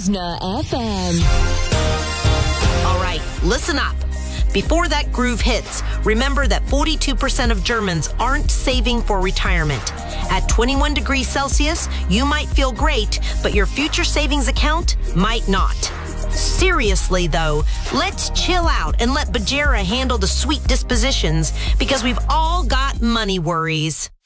Listener FM. All right, listen up. Before that groove hits, remember that 42% of Germans aren't saving for retirement. At 21 degrees Celsius, you might feel great, but your future savings account might not. Seriously, though, let's chill out and let Bajera handle the sweet dispositions because we've all got money worries.